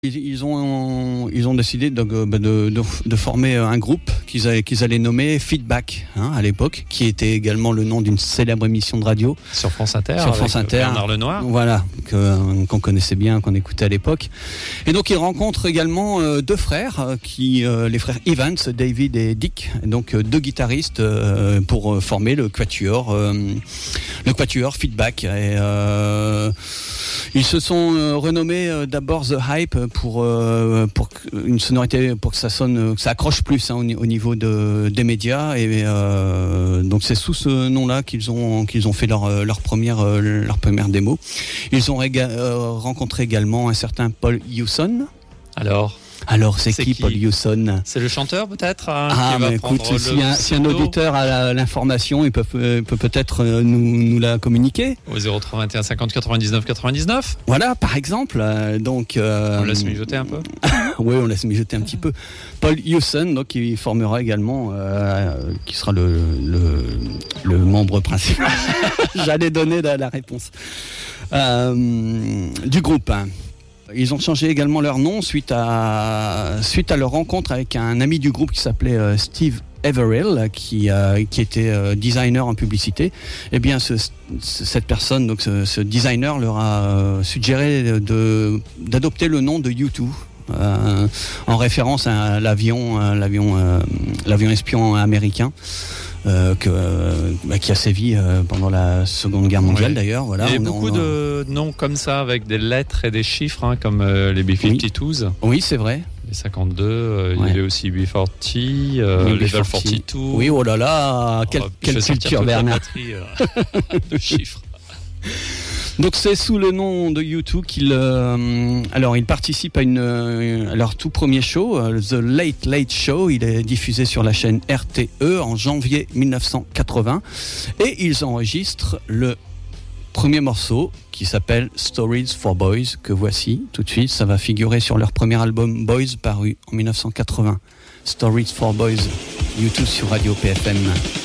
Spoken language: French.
Ils ont décidé de former un groupe qu'ils allaient nommer Feedback, à l'époque, qui était également le nom d'une célèbre émission de radio sur France Inter, Bernard Lenoir. Voilà, qu'on connaissait bien, qu'on écoutait à l'époque. Et donc ils rencontrent également deux frères, les frères Evans, David et Dick, donc deux guitaristes pour former le quatuor Feedback. Et ils se sont renommés d'abord The Hype pour une sonorité, pour que ça sonne, que ça accroche plus au niveau des médias, et donc c'est sous ce nom-là qu'ils ont fait leur première démo. Ils ont rencontré également un certain Paul Hewson. Alors, c'est qui Paul Hewson ? C'est le chanteur peut-être mais écoute, si un auditeur a l'information, il peut peut-être nous la communiquer. Au 03 21 50 99 99. Voilà, par exemple. On laisse mijoter un peu. Oui, on laisse mijoter un petit peu. Paul Hewson, donc, qui formera également, qui sera le membre principal. J'allais donner la réponse du groupe. Ils ont changé également leur nom suite à leur rencontre avec un ami du groupe qui s'appelait Steve Averill, qui était designer en publicité. Eh bien, cette personne, donc ce designer, leur a suggéré d'adopter le nom de U2. En référence à l'avion espion américain qui a sévi pendant la Seconde Guerre mondiale, d'ailleurs. Voilà, il y a beaucoup de noms comme ça avec des lettres et des chiffres, comme les B-52s. Oui, c'est vrai. Les 52, il y avait aussi B-40, Level 42. Oui, oh là là, quelle culture, Bernard. De chiffres. Donc c'est sous le nom de U2 qu'il participe à leur tout premier show, The Late Late Show. Il est diffusé sur la chaîne RTE en janvier 1980, et ils enregistrent le premier morceau qui s'appelle Stories for Boys, que voici tout de suite. Ça va figurer sur leur premier album Boys, paru en 1980. Stories for Boys, U2 sur Radio PFM.